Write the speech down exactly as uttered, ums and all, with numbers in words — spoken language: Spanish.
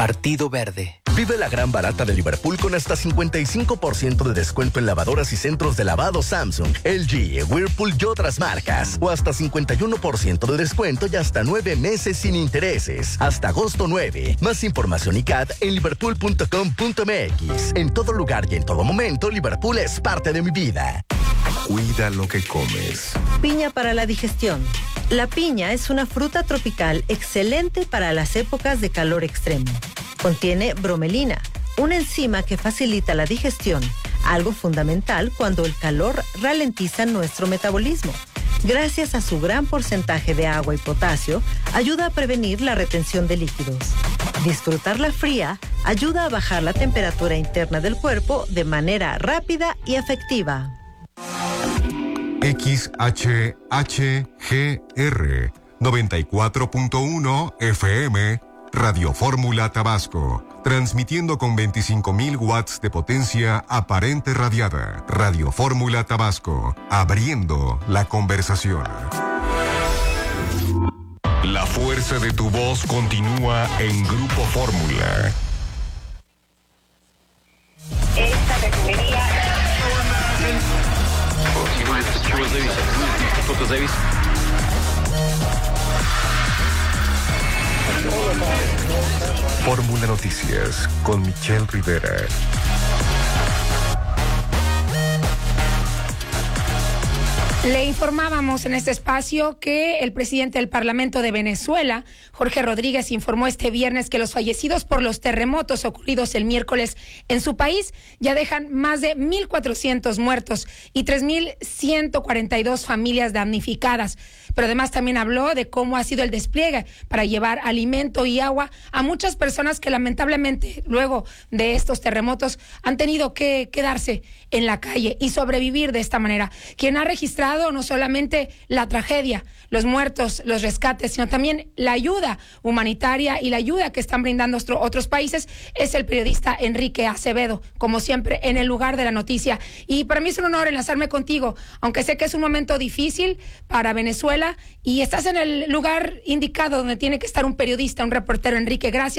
Partido Verde. Vive la gran barata de Liverpool con hasta cincuenta y cinco por ciento de descuento en lavadoras y centros de lavado Samsung, L G, Whirlpool y otras marcas. O hasta cincuenta y uno por ciento de descuento y hasta nueve meses sin intereses. Hasta agosto nueve. Más información y C A D en liverpool punto com punto m x. En todo lugar y en todo momento, Liverpool es parte de mi vida. Cuida lo que comes. Piña para la digestión. La piña es una fruta tropical excelente para las épocas de calor extremo. Contiene bromelina, una enzima que facilita la digestión, algo fundamental cuando el calor ralentiza nuestro metabolismo. Gracias a su gran porcentaje de agua y potasio, ayuda a prevenir la retención de líquidos. Disfrutarla fría ayuda a bajar la temperatura interna del cuerpo de manera rápida y efectiva. X H H G R noventa y cuatro punto uno F M Radio Fórmula Tabasco, transmitiendo con veinticinco mil watts de potencia aparente radiada. Radio Fórmula Tabasco, abriendo la conversación. La fuerza de tu voz continúa en Grupo Fórmula. Esta refinería... Fórmula Noticias con Michelle Rivera. Le informábamos en este espacio que el presidente del Parlamento de Venezuela, Jorge Rodríguez, informó este viernes que los fallecidos por los terremotos ocurridos el miércoles en su país ya dejan más de mil cuatrocientos muertos y tres mil ciento cuarenta y dos familias damnificadas. Pero además también habló de cómo ha sido el despliegue para llevar alimento y agua a muchas personas que lamentablemente luego de estos terremotos han tenido que quedarse en la calle y sobrevivir de esta manera. Quien ha registrado no solamente la tragedia, los muertos, los rescates, sino también la ayuda humanitaria y la ayuda que están brindando otro, otros países es el periodista Enrique Acevedo, como siempre en el lugar de la noticia. Y para mí es un honor enlazarme contigo, aunque sé que es un momento difícil para Venezuela y estás en el lugar indicado donde tiene que estar un periodista, un reportero. Enrique, gracias.